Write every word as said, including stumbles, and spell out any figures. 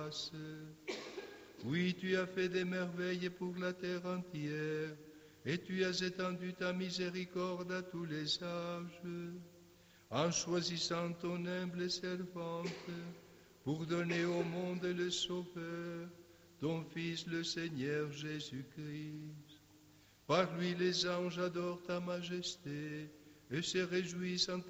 grâce. Oui, tu as fait des merveilles pour la terre entière, et tu as étendu ta miséricorde à tous les âges, en choisissant ton humble servante pour donner au monde le Sauveur, ton Fils le Seigneur Jésus-Christ. Par lui les anges adorent ta majesté et se réjouissent en